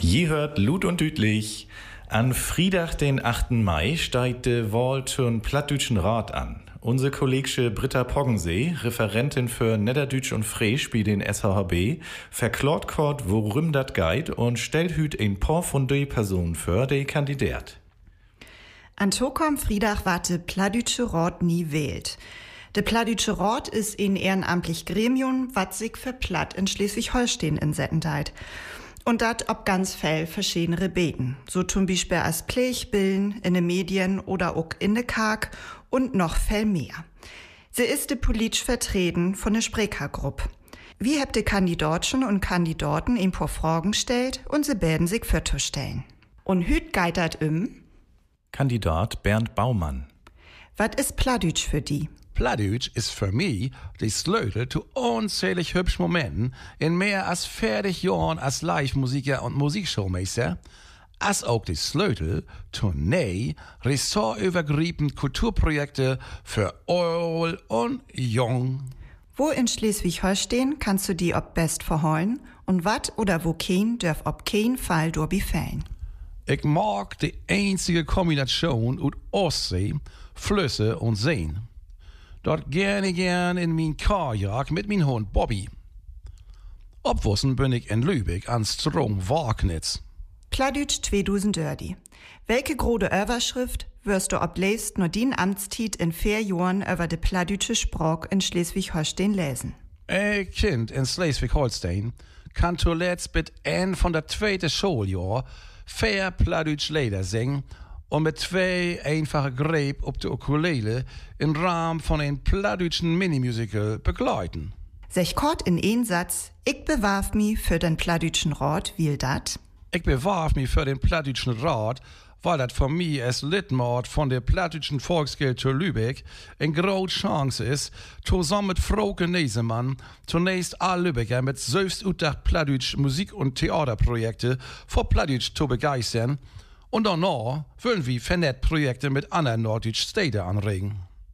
Je hört Lut und Dütlich. An Friedach, den 8. Mai, steigt de Wahl zum Plattdütschen Rat an. Unsere Kollegsche Britta Poggensee, Referentin für Niederdütsch und Friesch bei den SHHB, verklort kort, worum dat geht und stellt hüt ein paar von de Personen für, die kandidiert. An Tokom Friedach warte Plattdütsche Rat nie wählt. De Plattdütsche Rat ist ein ehrenamtlich Gremium, wat sich für Platt in Schleswig-Holstein insetten deit. Und dat ob ganz viel verschiedene Beten. So zum Beispiel als Pflegbillen, in den Medien oder auch in der Kark und noch viel mehr. Sie ist de politisch vertreten von der Sprekergruppe. Wie habt die Kandidatchen und Kandidaten ein paar Fragen stellt und sie werden sich stellen. Und hüt geitert Kandidat Bernd Baumann. Was ist Plattdütsch für die? Plattdütsch ist für mich die Sleutel zu unzählig hübschen Momenten in mehr als 40 Jahren als Live-Musiker und Musikshowmeister, als auch die Sleutel zu ressortübergreifenden Kulturprojekte für Old und Jung. Wo in Schleswig-Holstein kannst du die ob best verholen und wat oder wo kein darf ob kein Fall durchbefällen? Ich mag die einzige Kombination aus Ostsee, Flüsse und Seen. Dort gern in mein Kajak mit mein Hund Bobby. Obwussen bin ich in Lübeck an Strom-Wagnitz. Plattdütsch 2030. Welche große Überschrift wirst du obläst nur den Amtstitel in 4 Jahren über de plattdütsche Sprach in Schleswig-Holstein lesen? Ein Kind in Schleswig-Holstein kann zuletzt mit ein von der 2. Schuljahr 4 Plattdütsch Lieder singen und mit 2 einfache Gräb auf der Ukulele im Rahmen von einem plattdütschen Minimusical begleiten. Sech kort in ein Satz, ich bewarf mi für den Plattdütschen Rat, wie dat? Ich bewarf mich für den Plattdütschen Rat, weil das für mich als Litmord von der Plattdütschen Volksgeld zu Lübeck eine große Chance ist, zusammen mit Frauke Nesemann zunächst alle Lübecker mit selbstutdacht Plattdütsch Musik- und Theaterprojekte für Plattdütsch zu begeistern. Und danach wollen wir Vernetzprojekte mit anderen norddeutschen Städten anregen.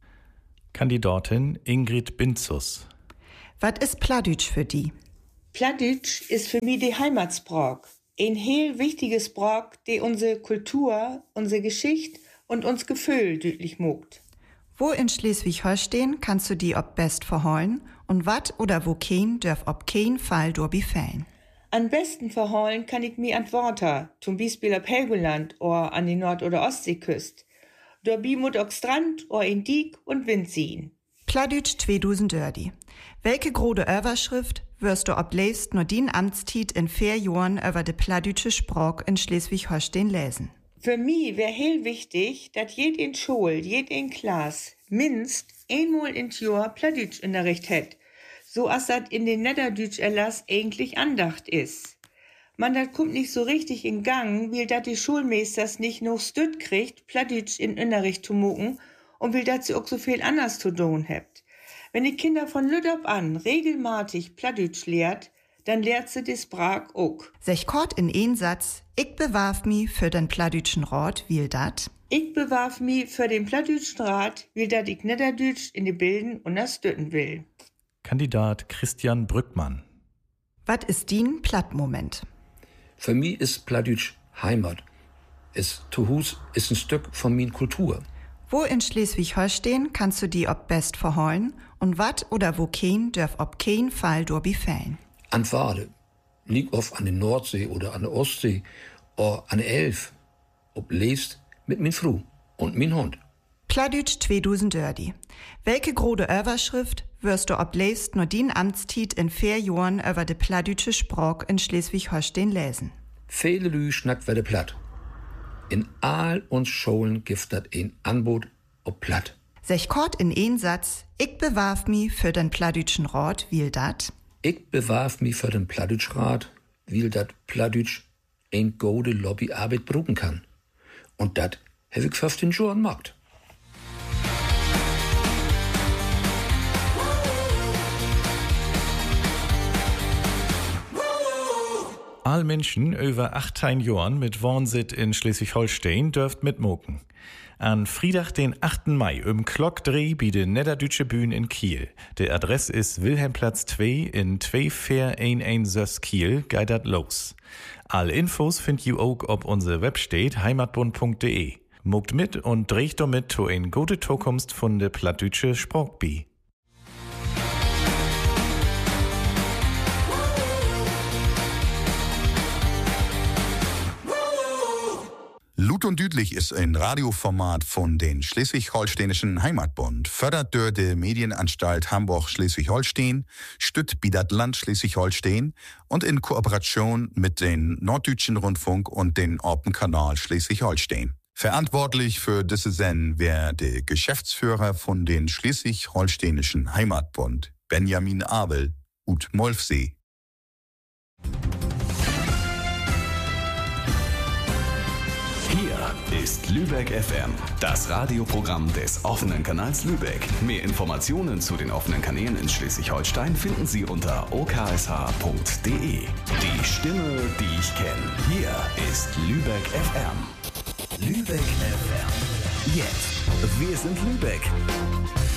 Kandidatin Ingrid Binzus. Was ist Plattdütsch für die? Plattdütsch ist für mich die Heimatsprach. Ein heel wichtiges Sprach, die unsere Kultur, unsere Geschichte und uns Gefühl deutlich mogt. Wo in Schleswig-Holstein kannst du die ob best verholen und wat oder wo kein darf ob kein Fall durchbefällen? Am besten verholen kann ich mir an Worte, zum Beispiel ab Helgoland oder an die Nord- oder Ostseeküste. Dabei muss auch Strand oder in Diek und Wind ziehen. Plattdütsch 2030. Welche große Überschrift wirst du obläst nur den Amtstitel in 4 Jahren über de plattdütsche Sprach in Schleswig-Holstein lesen? Für mich wäre heel wichtig, dass jede Schule, jede Klasse mindestens einmal in Jahr Plattdütschunterricht hat. So als das in den Niederdütsch-Erlass eigentlich andacht ist. Man, das kommt nicht so richtig in Gang, weil dat die Schulmeisters nicht noch Stütt kriegt, Plattdütsch in Unterricht zu mucken und will dat sie auch so viel anders zu tun habt. Wenn die Kinder von Lüdop an regelmäßig Plattdütsch lehrt, dann lehrt sie die Sprach auch. Sech kort in ein Satz, ich bewarf mi für den Plattdütschen Rat, wie dat? Ich bewarf mi für den Plattdütschen Rat, weil dat ich Niederdütsch in die Bilden unterstützen will. Kandidat Christian Brückmann. Was ist din Plattmoment? Für mich ist Plattdütsch Heimat. Zuhus ist ein Stück von min Kultur. Wo in Schleswig-Holstein kannst du die ob best verholen und wat oder wo kein darf ob kein Fall durchbefällen? An Wade, liegt oft an der Nordsee oder an der Ostsee oder an der Elf, ob lest mit min Fru und min Hund. Plattdütsch 2030. Welche große Überschrift wirst du obläst nur den Amtstitel in 4 Jahren über de plattdütsche Sprach in Schleswig-Holstein lesen? Viele Lü schnackt werde platt. In all uns Schulen gibt das ein Angebot ob platt. Sech kort in ein Satz, ich bewarf mi für den Plattdütschen Rat, wie dat? Ich bewarf mi für den Plattdütsch Rat, weil dat Plattdütsch ein gute Lobbyarbeit brauchen kann. Und dat habe ich 15 Jahren gemacht. All Menschen über 18 Jahren mit Wohnsitz in Schleswig-Holstein dürft mitmoken. An Friedach, den 8. Mai, im Klockdreh bei der Niederdütsche Bühne in Kiel. Der Adress ist Wilhelmplatz 2 in 2411 Kiel, geht dat los. Alle Infos findet ihr auch auf unserer Website heimatbund.de. Mogt mit und dreht damit zu eine gute Zukunft von der plattdütsche Sprachbi. Lut und Düdlich ist ein Radioformat von den Schleswig-Holsteinischen Heimatbund, fördert durch die Medienanstalt Hamburg-Schleswig-Holstein, stützt bi dat Land Schleswig-Holstein und in Kooperation mit den Norddeutschen Rundfunk und den Orpenkanal Schleswig-Holstein. Verantwortlich für diese Sendung wäre der Geschäftsführer von den Schleswig-Holsteinischen Heimatbund, Benjamin Abel, ut Molfsee. Hier ist Lübeck FM, das Radioprogramm des offenen Kanals Lübeck. Mehr Informationen zu den offenen Kanälen in Schleswig-Holstein finden Sie unter oksh.de. Die Stimme, die ich kenne. Hier ist Lübeck FM. Lübeck FM. Jetzt. Wir sind Lübeck.